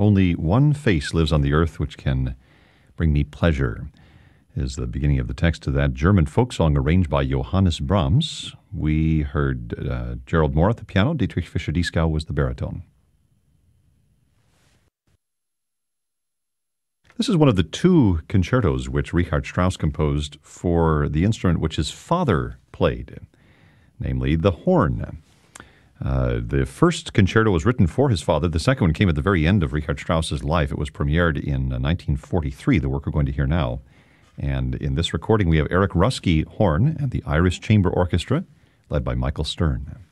Only one face lives on the earth which can bring me pleasure, is the beginning of the text to that German folk song arranged by Johannes Brahms. We heard Gerald Moore at the piano. Dietrich Fischer-Dieskau was the baritone. This is one of the two concertos which Richard Strauss composed for the instrument which his father played, namely the horn. The first concerto was written for his father. The second one came at the very end of Richard Strauss's life. It was premiered in 1943, the work we're going to hear now. And in this recording, we have Eric Ruski horn and the Irish Chamber Orchestra, led by Michael Stern.